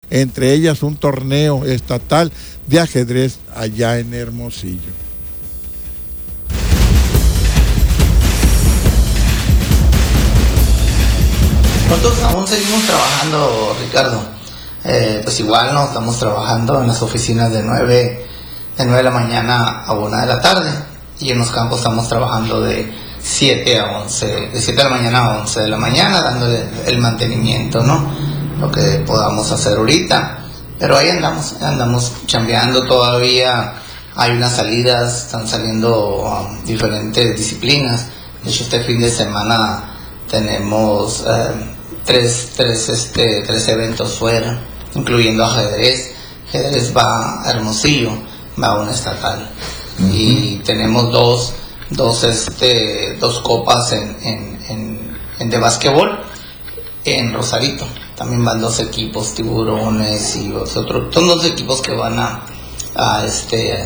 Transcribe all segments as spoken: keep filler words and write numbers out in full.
entre ellas un torneo estatal de ajedrez allá en Hermosillo. Nosotros aún seguimos trabajando, Ricardo. Eh, pues igual no estamos trabajando en las oficinas de nueve de nueve de la mañana a una de la tarde, y en los campos estamos trabajando de siete a once, de siete de la mañana a once de la mañana, dándole el mantenimiento, ¿no? Lo que podamos hacer ahorita, pero ahí andamos, andamos chambeando todavía. Hay unas salidas, están saliendo um, diferentes disciplinas. De hecho, este fin de semana tenemos eh, tres, tres, este, tres eventos fuera, incluyendo ajedrez. Ajedrez va a Hermosillo, va a una estatal. Uh-huh. Y tenemos dos, dos, este, dos copas en, en, en, en de básquetbol en Rosarito. También van dos equipos, Tiburones y otros. Son dos equipos que van a, a este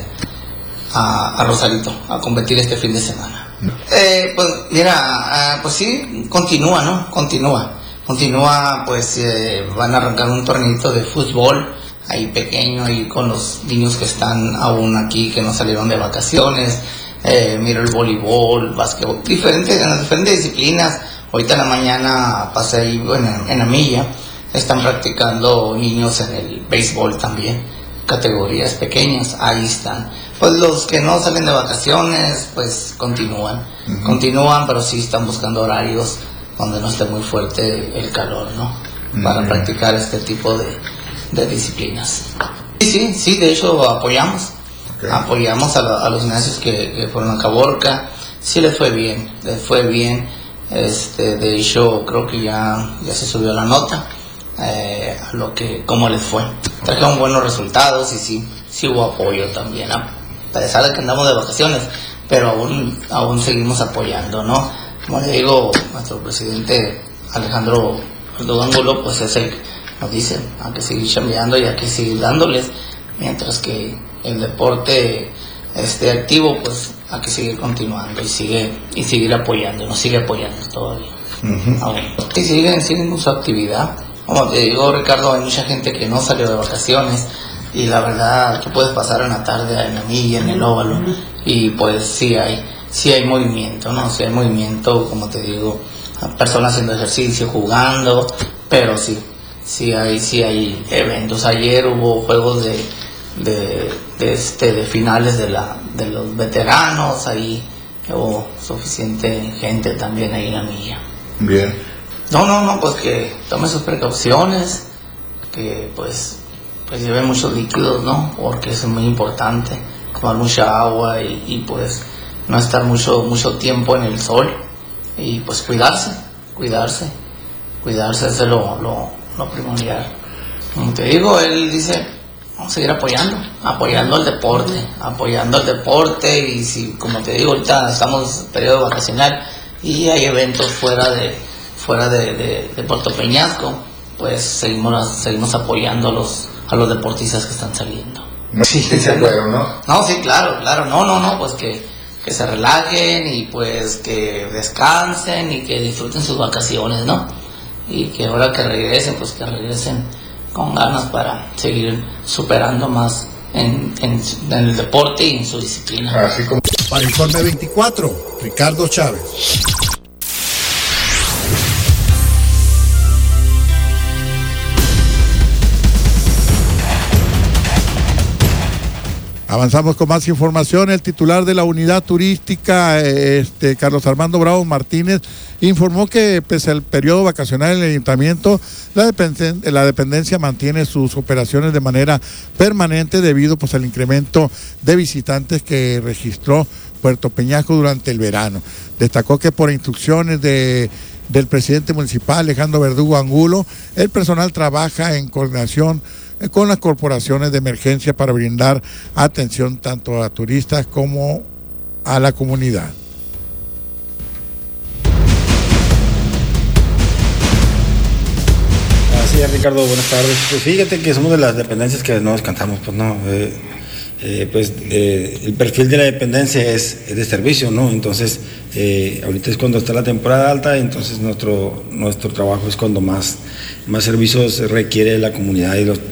a, a Rosarito a competir este fin de semana. Eh, pues mira, uh, pues sí, continúa, ¿no? Continúa. Continúa, pues eh, van a arrancar un torneito de fútbol ahí pequeño, ahí con los niños que están aún aquí, que no salieron de vacaciones. Eh, miro el voleibol, básquetbol, diferentes, en las diferentes disciplinas. Ahorita en la mañana pasé ahí, bueno, en la milla, están practicando niños en el béisbol también, categorías pequeñas, ahí están. Pues los que no salen de vacaciones, pues continúan, uh-huh. continúan, pero sí están buscando horarios donde no esté muy fuerte el calor, ¿no? Uh-huh. Para practicar este tipo de, de disciplinas. Sí, sí, sí, de hecho apoyamos, okay. apoyamos a, la, a los gimnasios que, que fueron a Caborca, sí les fue bien, les fue bien, este, de hecho creo que ya, ya se subió la nota, eh, a lo que, cómo les fue, trajeron buenos resultados y sí, sí hubo apoyo también, a pesar de que andamos de vacaciones, pero aún, aún seguimos apoyando, ¿no? Como le digo, nuestro presidente Alejandro Ángulo, pues es el que nos dice, hay que seguir chambeando y hay que seguir dándoles, mientras que el deporte esté activo, pues hay que seguir continuando y sigue y seguir apoyando, nos sigue apoyando todavía. Uh-huh. Aún. Y siguen, siguen con su actividad. Como te digo, Ricardo, hay mucha gente que no salió de vacaciones, y la verdad, tú puedes pasar una tarde en la milla, en el óvalo, y pues sí hay, sí hay movimiento, ¿no? Sí hay movimiento, como te digo, personas haciendo ejercicio, jugando, pero sí, sí hay, sí hay eventos. Ayer hubo juegos de, de, de este, de finales de la, de los veteranos, ahí hubo suficiente gente también ahí en la milla. Bien. No, no, no, pues que tome sus precauciones, que pues pues lleve muchos líquidos, ¿no? Porque eso es muy importante, tomar mucha agua y, y pues no estar mucho mucho tiempo en el sol, y pues cuidarse, cuidarse, cuidarse es lo, lo, lo primordial. Como te digo, él dice, vamos a seguir apoyando, apoyando al deporte, apoyando al deporte, y si, como te digo, ahorita estamos en periodo vacacional y hay eventos fuera de fuera de, de, de Puerto Peñasco, pues seguimos seguimos apoyando a los a los deportistas que están saliendo. No, sí, se acuerdan, ¿no? No, sí, claro, claro, no, no, no, pues que, que se relajen y pues que descansen y que disfruten sus vacaciones, ¿no? Y que ahora que regresen, pues que regresen con ganas para seguir superando más en, en, en el deporte y en su disciplina. Así como... Para Informe veinticuatro, Ricardo Chávez. Avanzamos con más información. El titular de la unidad turística, este, Carlos Armando Bravo Martínez, informó que pese al periodo vacacional en el ayuntamiento, la, dependen- la dependencia mantiene sus operaciones de manera permanente debido pues, al incremento de visitantes que registró Puerto Peñasco durante el verano. Destacó que por instrucciones de del presidente municipal Alejandro Verdugo Angulo, el personal trabaja en coordinación con las corporaciones de emergencia para brindar atención tanto a turistas como a la comunidad. Así es, Ricardo, buenas tardes. Pues fíjate que somos de las dependencias que no descansamos, pues no. Eh, eh, pues eh, el perfil de la dependencia es, es de servicio, ¿no? Entonces, eh, ahorita es cuando está la temporada alta, entonces nuestro nuestro trabajo es cuando más, más servicios requiere la comunidad y los